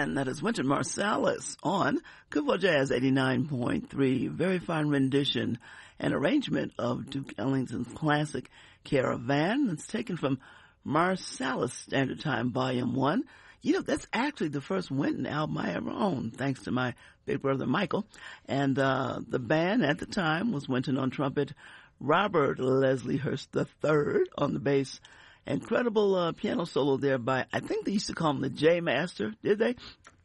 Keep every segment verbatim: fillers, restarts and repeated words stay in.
band, that is Wynton Marsalis on Kuvo Jazz eighty-nine point three. Very fine rendition and arrangement of Duke Ellington's classic Caravan. It's taken from Marsalis Standard Time Volume one. You know, that's actually the first Wynton album I ever owned, thanks to my big brother Michael. And uh the band at the time was Wynton on trumpet, Robert Leslie Hurst the third on the bass. Incredible uh, piano solo there by, I think they used to call him the J Master, did they?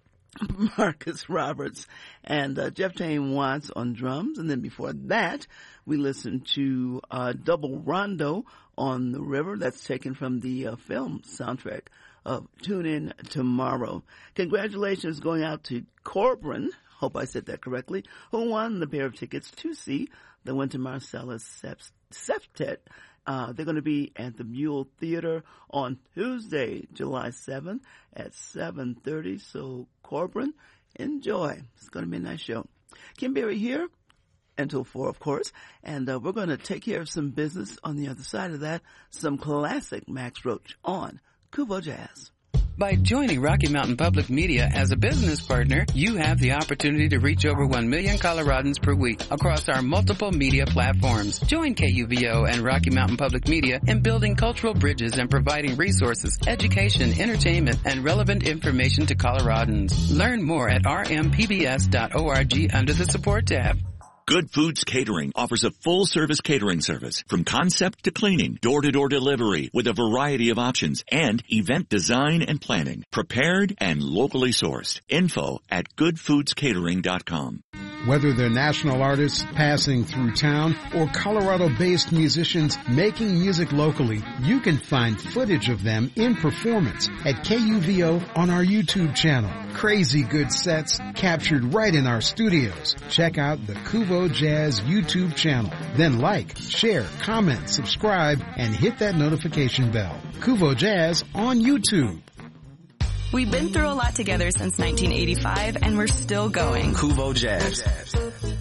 Marcus Roberts and uh, Jeff Tane Watts on drums. And then before that, we listened to uh, Double Rondo on the River. That's taken from the uh, film soundtrack of Tune In Tomorrow. Congratulations going out to Corbin, hope I said that correctly, who won the pair of tickets to see the Wynton Marsalis Septet. Uh, they're going to be at the Mule Theater on Tuesday, July seventh at seven thirty. So, Corbin, enjoy. It's going to be a nice show. Kim Berry here until four, of course. And uh, we're going to take care of some business on the other side of that. Some classic Max Roach on Kuvo Jazz. By joining Rocky Mountain Public Media as a business partner, you have the opportunity to reach over one million Coloradans per week across our multiple media platforms. Join K U V O and Rocky Mountain Public Media in building cultural bridges and providing resources, education, entertainment, and relevant information to Coloradans. Learn more at r m p b s dot org under the support tab. Good Foods Catering offers a full-service catering service from concept to cleaning, door-to-door delivery with a variety of options, and event design and planning, prepared and locally sourced. Info at good foods catering dot com. Whether they're national artists passing through town or Colorado-based musicians making music locally, you can find footage of them in performance at K U V O on our YouTube channel. Crazy good sets captured right in our studios. Check out the Kuvo Jazz YouTube channel. Then like, share, comment, subscribe, and hit that notification bell. Kuvo Jazz on YouTube. We've been through a lot together since nineteen eighty-five, and we're still going. Kuvo Jazz.